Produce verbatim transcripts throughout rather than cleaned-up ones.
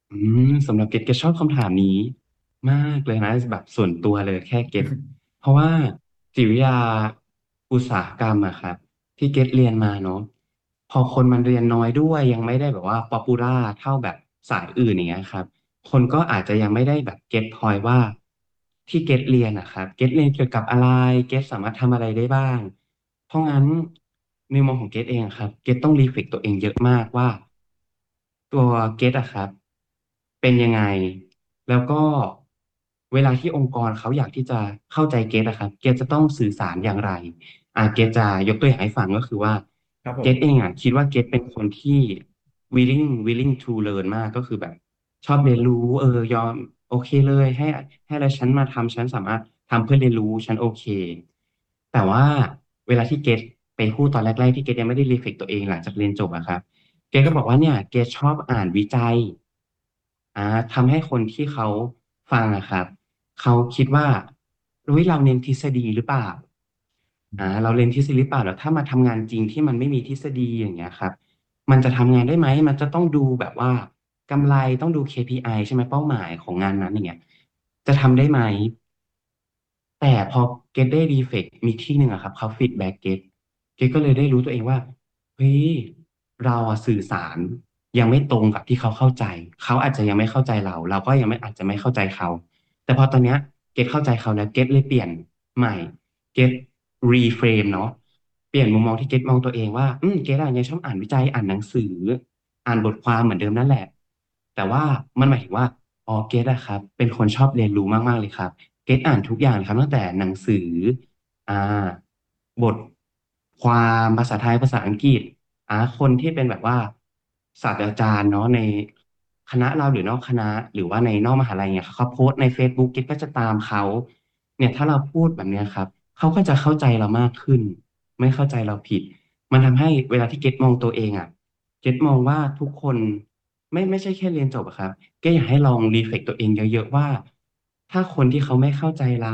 อืมสำหรับเกตเกตชอบคำถามนี้มากเลยนะแบบส่วนตัวเลยแค่เกตเพราะว่าจิตวิทยาอุตสาหกรรมอะครับที่เกตเรียนมาเนาะพอคนมันเรียนน้อยด้วยยังไม่ได้แบบว่าป๊อปปูล่าเท่าแบบสายอื่นอย่างเงี้ยครับคนก็อาจจะยังไม่ได้แบบเก็ตพอยว่าที่เกตเรียนอะครับเกตเรียนเกี่ยวกับอะไรเกตสามารถทำอะไรได้บ้างเพราะงั้นในมุมมองของเกตเองอะครับเกตต้องรีเฟล็กตัวเองเยอะมากว่า ตัวเกตอะครับเป็นยังไงแล้วก็เวลาที่องค์กรเขาอยากที่จะเข้าใจเกตอะครับเกตจะต้องสื่อสารอย่างไรอ่าเกตจะยกตัวอย่างให้ฟังก็คือว่าครับผมเกตเองอะคิดว่าเกตเป็นคนที่ willing willing to learn มากก็คือแบบชอบเรียนรู้เออยอมโอเคเลยให้ให้อะไรฉันมาทำฉันสามารถทำเพื่อเรียนรู้ฉันโอเคแต่ว่าเวลาที่เกตไปพูดตอนแรกๆที่เกตยังไม่ได้รีเฟล็กตัวเองหลังจากเรียนจบอะครับ เกก็บอกว่าเนี่ยเกชอบอ่านวิจัยอ่าทำให้คนที่เขาฟังอะครับเขาคิดว่าเฮ้ยเราเน้นทฤษฎีหรือเปล่าอ่าเราเรียนทฤษฎีหรือเปล่าแล้วถ้ามาทำงานจริงที่มันไม่มีทฤษฎีอย่างเงี้ยครับมันจะทำงานได้ไหมมันจะต้องดูแบบว่ากำไรต้องดู เค พี ไอ ใช่ไหมเป้าหมายของงานนั้นอย่างเงี้ยจะทำได้ไหม แต่พอเกตได้รีเฟกมีที่หนึ่งอะครับเขาฟีดแบ็กเกตเกตก็เลยได้รู้ตัวเองว่าเฮ้ยเราอะสื่อสารยังไม่ตรงกับที่เขาเข้าใจเขาอาจจะยังไม่เข้าใจเราเราก็ยังไม่อาจจะไม่เข้าใจเขาแต่พอตอนเนี้ยเกตเข้าใจเขาแล้วเกตเลยเปลี่ยนใหม่เกตรีเฟรมเนาะเปลี่ยนมุมมองที่เกตมองตัวเองว่าอืมเกตอะยังชอบอ่านวิจัยอ่านหนังสืออ่านบทความเหมือนเดิมนั่นแหละแต่ว่ามันหมายถึงว่าอ๋อเกตอะครับเป็นคนชอบเรียนรู้มากๆเลยครับ เกรดอ่านทุกอย่างเลยครับตั้งแต่หนังสืออ่าบทความภาษาไทยภาษาอังกฤษอ่าคนที่เป็นแบบว่าศาสตราจารย์เนาะในคณะเราหรือนอกคณะหรือว่าในนอกมหาลัยเนี่ยเขาโพสต์ใน เฟซบุ๊ก เกรดก็จะตามเขาเนี่ยถ้าเราพูดแบบเนี้ยครับเขาก็จะเข้าใจเรามากขึ้นไม่เข้าใจเราผิดมันทำให้เวลาที่เกรดมองตัวเองอ่ะเกรดมองว่าทุกคนไม่ไม่ใช่แค่เรียนจบอะครับ ก็อยากให้ลองรีเฟล็กตัวเองเยอะๆว่าถ้าคนที่เขาไม่เข้าใจเรา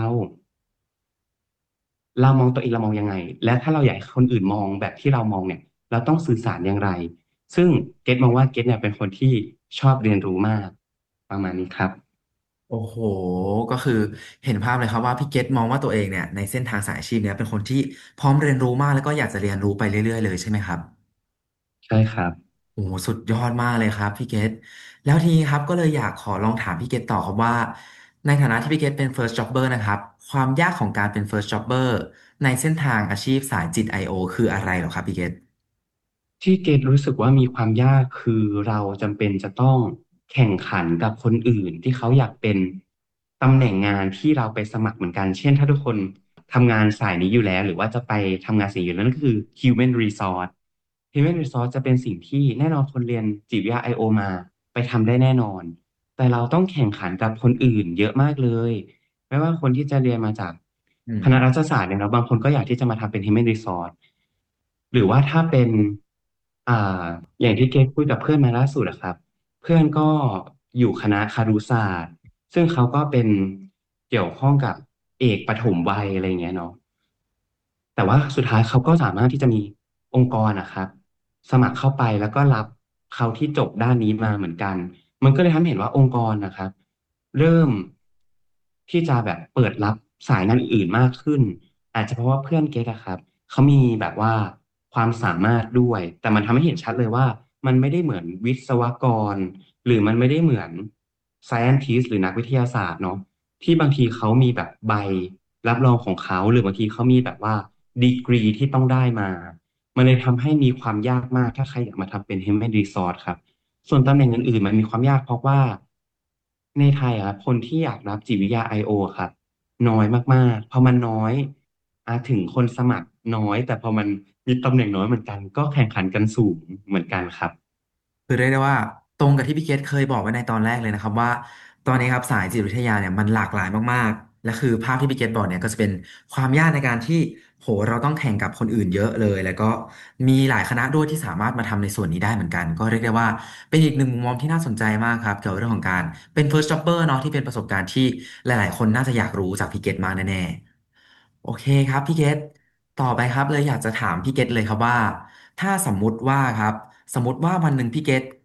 เรามองตัวเองเรามองยังไงและถ้าเราอยากให้คนอื่นมองแบบที่เรามองเนี่ยเราต้องสื่อสารอย่างไรซึ่งเกตมองว่าเกตเนี่ยเป็นคนที่ชอบเรียนรู้มากประมาณนี้ครับโอ้โหก็คือเห็นภาพเลยครับว่าพี่เกตมองว่าตัวเองเนี่ยในเส้นทางสายอาชีพเนี่ยเป็นคนที่พร้อมเรียนรู้มากแล้วก็อยากจะเรียนรู้ไปเรื่อยๆเลยใช่ไหมครับใช่ครับโอ้โหสุดยอดมากเลยครับพี่เกตแล้วทีนี้ครับก็เลยอยากขอลองถามพี่เกตต่อครับว่าในฐานะที่พี่เกตเป็น first jobber นะครับความยากของการเป็น first jobber ในเส้นทางอาชีพสายจิต ไอ โอ คืออะไรเหรอครับพี่เกตที่เกตรู้สึกว่ามีความยากคือเราจำเป็นจะต้องแข่งขันกับคนอื่นที่เขาอยากเป็นตำแหน่งงานที่เราไปสมัครเหมือนกันเช่นถ้าทุกคนทำงานสายนี้อยู่แล้วหรือว่าจะไปทำงานสิ่งอยู่แล้วนั่นก็คือ human resource human resource จะเป็นสิ่งที่แน่นอนคนเรียนจิตวิทยา ไอ โอ มาไปทำได้แน่นอนแต่เราต้องแข่งขันกับคนอื่นเยอะมากเลยไม่ว่าคนที่จะเรียนมาจากอืมคณะรัฐศาสตร์เนี่ยเราบางคนก็อยากที่จะมาทำเป็น human resource หรือว่าถ้าเป็นอ่าอย่างที่เกคุยกับเพื่อนมาล่าสุดอะครับเพื่อนก็อยู่คณะคารุศาสตร์ซึ่งเขาก็เป็นเกี่ยวข้องกับเอกปฐมวัยอะไรเงี้ยเนาะ แต่ว่าสุดท้ายเขาก็สามารถที่จะมีองค์กรนะครับสมัครเข้าไปแล้วก็รับเขาที่จบด้านนี้มาเหมือนกันมันก็เลยทำให้เห็นว่าองค์กรนะครับเริ่มที่จะแบบเปิดรับสายงานอื่นๆมากขึ้นอาจจะเพราะว่าเพื่อนเก๊กอะครับเขามีแบบว่าความสามารถด้วยแต่มันทำให้เห็นชัดเลยว่ามันไม่ได้เหมือนวิศวกรหรือมันไม่ได้เหมือน scientist หรือนักวิทยาศาสตร์เนาะ ที่บางทีเขามีแบบใบรับรองของเขาหรือบางทีเขามีแบบว่าดีกรีที่ต้องได้มามันเลยทำให้มีความยากมากถ้าใครอยากมาทำเป็น Human Resource ครับส่วนตำแหน่งอื่นๆมันมีความยากเพราะว่าในไทยอะครับคนที่อยากรับจิตวิทยา ไอ โอ ครับน้อยมากๆพอมันน้อยอาถึงคนสมัครน้อยแต่พอมันมีตำแหน่งน้อยเหมือนกันก็แข่งขันกันสูงเหมือนกันครับคือเรียกได้ว่าตรงกับที่พี่เกตเคยบอกไว้ในตอนแรกเลยนะครับว่าตอนนี้ครับสายจิตวิทยาเนี่ยมันหลากหลายมากๆและคือภาพที่พี่เกตบอกเนี่ยก็จะเป็นความยากในการที่โหเราต้องแข่งกับคนอื่นเยอะเลยแล้วก็มีหลายคณะด้วยที่สามารถมาทำในส่วนนี้ได้เหมือนกันก็เรียกได้ว่าเป็นอีกหนึ่งมุมมองที่น่าสนใจมากครับเกี่ยวกับเรื่องของการเป็น first jobber เนาะที่เป็นประสบการณ์ที่หลายๆคนน่าจะอยากรู้จากพี่เกตมากแน่ๆ โอเคครับพี่เกตต่อไปครับเลยอยากจะถามพี่เกตเลยครับว่าถ้าสมมุติว่าครับสมมติว่าวันหนึ่งพี่เกต